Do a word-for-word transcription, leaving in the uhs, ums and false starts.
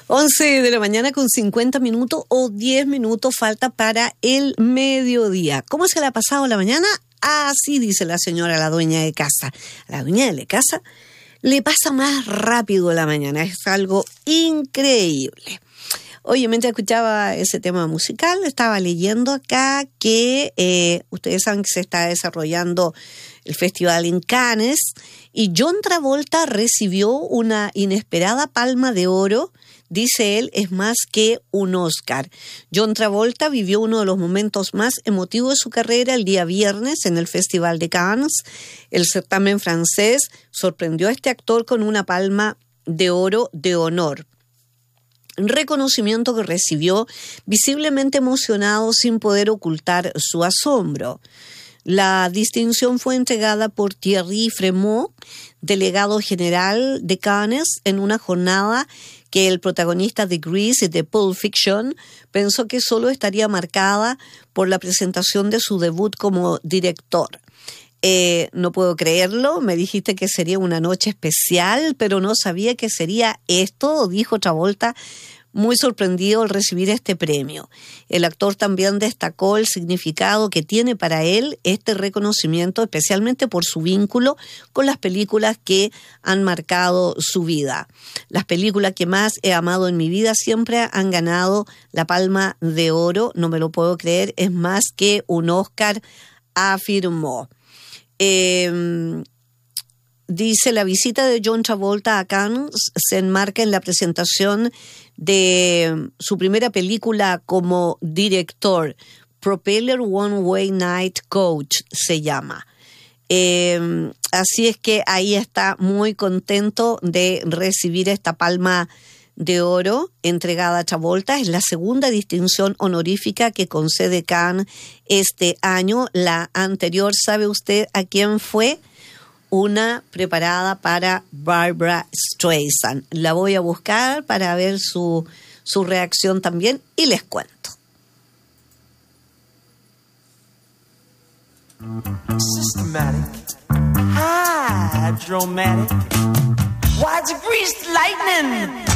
once de la mañana con cincuenta minutos o diez minutos falta para el mediodía. ¿Cómo se le ha pasado la mañana? Así dice la señora, la dueña de casa. La dueña de la casa le pasa más rápido la mañana. Es algo increíble. Oye, mientras escuchaba ese tema musical, estaba leyendo acá que eh, ustedes saben que se está desarrollando el festival en Cannes y John Travolta recibió una inesperada palma de oro. Dice él, es más que un Oscar. John Travolta vivió uno de los momentos más emotivos de su carrera el día viernes en el Festival de Cannes. El certamen francés sorprendió a este actor con una palma de oro de honor. Reconocimiento que recibió visiblemente emocionado sin poder ocultar su asombro. La distinción fue entregada por Thierry Frémaux, delegado general de Cannes, en una jornada que el protagonista de Grease y de Pulp Fiction pensó que solo estaría marcada por la presentación de su debut como director. Eh, no puedo creerlo, me dijiste que sería una noche especial, pero no sabía que sería esto, dijo Travolta, muy sorprendido al recibir este premio. El actor también destacó el significado que tiene para él este reconocimiento, especialmente por su vínculo con las películas que han marcado su vida. Las películas que más he amado en mi vida siempre han ganado la Palma de Oro, no me lo puedo creer, es más que un Oscar, afirmó. Eh, dice, la visita de John Travolta a Cannes se enmarca en la presentación de su primera película como director, Propeller One Way Night Coach se llama. Eh, así es que ahí está muy contento de recibir esta palma de oro entregada a Travolta. Es la segunda distinción honorífica que concede Cannes este año. La anterior, ¿sabe usted a quién fue? Una preparada para Barbra Streisand. La voy a buscar para ver su, su reacción también y les cuento. Systematic, hydromatic, why it's greased lightning.